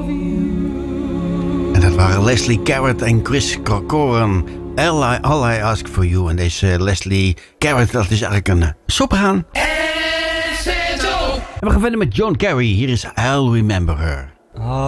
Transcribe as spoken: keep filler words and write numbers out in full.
En dat waren Leslie Garrett en Chris Corcoran. All I, all I Ask For You. En deze Leslie Garrett, dat is eigenlijk een sopraan. En we gaan verder met John Kerry. Hier is I'll Remember Her.